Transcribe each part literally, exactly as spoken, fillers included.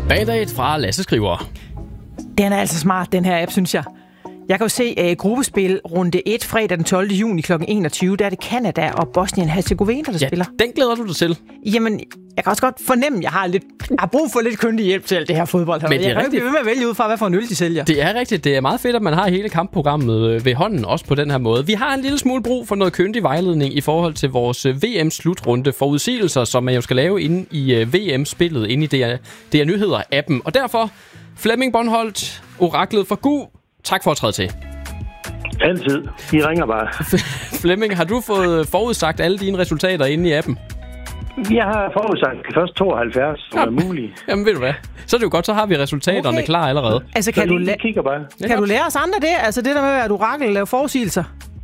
Band-Aid fra Lasse Skriver. Den er altså smart, den her app, synes jeg. Jeg kan jo se uh, gruppespil runde et fredag den tolvte juni kl. enogtyve. Der er det Canada og Bosnien-Herzegovina, der ja, spiller. Den glæder du dig til. Jamen, jeg kan også godt fornemme, at jeg har, lidt, jeg har brug for lidt kyndig hjælp til alt det her fodbold. Men det er jeg kan ikke blive ved med at vælge ud fra, hvad for en øl de sælger. Det er rigtigt. Det er meget fedt, at man har hele kampprogrammet ved hånden, også på den her måde. Vi har en lille smule brug for noget kyndig vejledning i forhold til vores V M-slutrunde forudsigelser, som man jo skal lave inde i V M-spillet, inde i D R, D R Nyheder-appen. Og derfor, Flemming Bonholt, oraklet for Gu, tak for at træde til. Altid. I ringer bare. Flemming, har du fået forudsagt alle dine resultater inde i appen? Jeg har forudsagt de første tooghalvfjerds, som er mulige. Jamen ved du hvad, så er det jo godt, så har vi resultaterne okay. klar allerede. Altså kan, du, la- kigger bare. kan du lære os andre det? Altså det der med, at orakel laver forudsigelser?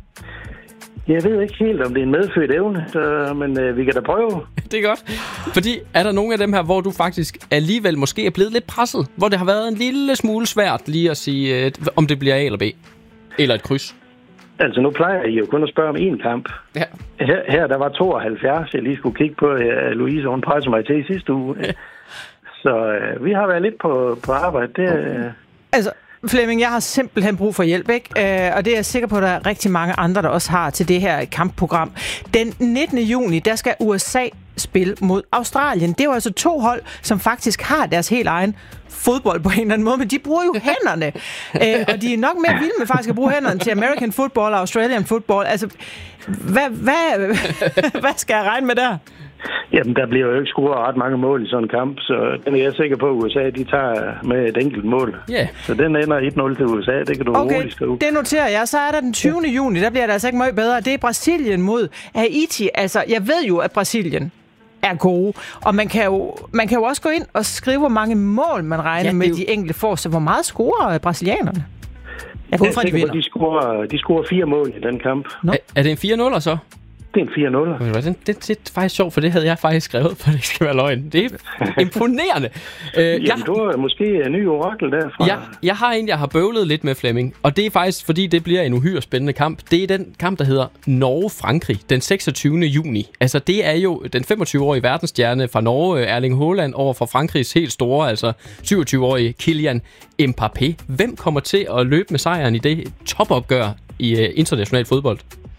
Jeg ved ikke helt, om det er en medfødt evne, så, men øh, vi kan da prøve. Det er godt. Fordi er der nogle af dem her, hvor du faktisk alligevel måske er blevet lidt presset? Hvor det har været en lille smule svært lige at sige, øh, om det bliver A eller B? Eller et kryds? Altså, nu plejer I jo kun at spørge om én kamp. Ja. Her, her der var tooghalvfjerds, jeg lige skulle kigge på. Uh, Louise, hun pressede mig til i sidste uge. Ja. Så uh, vi har været lidt på, på arbejde. Det, uh... Altså, Flemming, jeg har simpelthen brug for hjælp, ikke? Uh, og det er jeg sikker på, at der er rigtig mange andre, der også har til det her kampprogram. Den nittende juni, der skal U S A spille mod Australien. Det er jo altså to hold, som faktisk har deres helt egen fodbold på en eller anden måde, men de bruger jo hænderne. øh, og de er nok mere vilde med faktisk at bruge hænderne til American football og Australian football. Altså, hvad, hvad, hvad skal jeg regne med der? Jamen, der bliver jo ikke scoret ret mange mål i sådan en kamp, så den er jeg sikker på, at U S A de tager med et enkelt mål. Yeah. Så den ender et nul til U S A, det kan du okay, roligt skrive. Det noterer jeg. Så er der den tyvende juni, der bliver det altså ikke meget bedre. Det er Brasilien mod Haiti. Altså, jeg ved jo, at Brasilien er gode, og man kan, jo, man kan jo også gå ind og skrive, hvor mange mål man regner ja, med jo... de enkelte får. Så hvor meget scorer brasilianerne? Jeg går ud fra, de vinder. De scorer, de scorer fire mål i den kamp. No. Er, er det en fire nul så? Det er en fire nul. Det, det, det er faktisk sjovt, for det havde jeg faktisk skrevet, for det ikke skal være løgn. Det er imponerende. øh, Jamen, jeg, du er måske en ny orakel derfra. Ja, jeg har en, jeg har bøvlet lidt med, Flemming. Og det er faktisk, fordi det bliver en uhyre spændende kamp. Det er den kamp, der hedder Norge-Frankrig, den seksogtyvende juni. Altså, det er jo den femogtyve-årige verdensstjerne fra Norge, Erling Haaland, over for Frankrigs helt store, altså syvogtyve-årige Kylian Mbappé. Hvem kommer til at løbe med sejren i det topopgør i uh, international fodbold?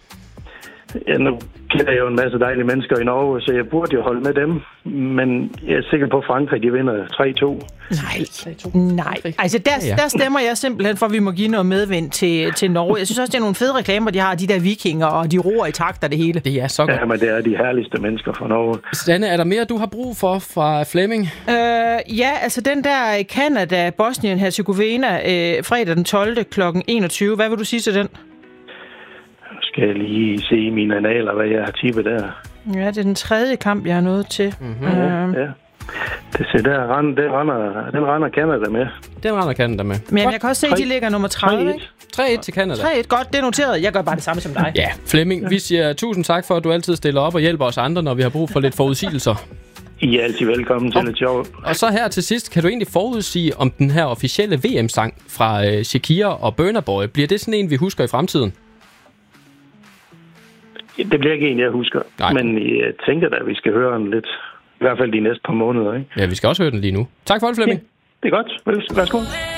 Ja, nu kender jeg jo en masse dejlige mennesker i Norge, så jeg burde jo holde med dem. Men jeg er sikker på, at Frankrig de vinder tre to. Nej, nej. Altså, der, ja, ja. der stemmer jeg simpelthen for, at vi må give noget medvind til, til Norge. Jeg synes også, det er nogle fede reklamer, de har, de der vikinger, og de roer i takt og det hele. Det er så godt. Ja, men det er de herligste mennesker fra Norge. Stanne, er der mere, du har brug for fra Flemming? Øh, ja, altså den der Canada, Bosnien, Herzegovina, øh, fredag den tolvte kl. enogtyve. Hvad vil du sige til den? Skal jeg lige se i mine analer, hvad jeg har tippet der. Ja, det er den tredje kamp, jeg har nået til. Mm-hmm. Øhm. Ja. Det ser der, den render, den render Canada med. Den render Canada med. Men jeg kan også se, at de ligger nummer tredive. tre et til Canada. tre et, godt, det er noteret. Jeg gør bare det samme som dig. Ja, Flemming, ja. Vi siger tusind tak for, at du altid stiller op og hjælper os andre, når vi har brug for lidt forudsigelser. I er altid velkommen til lidt sjov. Og så her til sidst, kan du egentlig forudsige, om den her officielle V M-sang fra uh, Shakira og Burna Boy, bliver det sådan en, vi husker i fremtiden? Det bliver ikke en, jeg husker. Nej. Men jeg tænker da, at vi skal høre den lidt. I hvert fald de næste par måneder, ikke? Ja, vi skal også høre den lige nu. Tak for det, Flemming. Ja, det er godt. Værsgo.